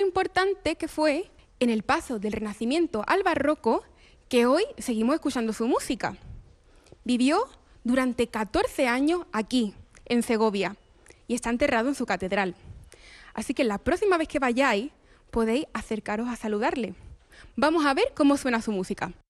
importante que fue en el paso del Renacimiento al Barroco que hoy seguimos escuchando su música. Vivió durante 14 años aquí, en Segovia, y está enterrado en su catedral. Así que la próxima vez que vayáis, podéis acercaros a saludarle. Vamos a ver cómo suena su música.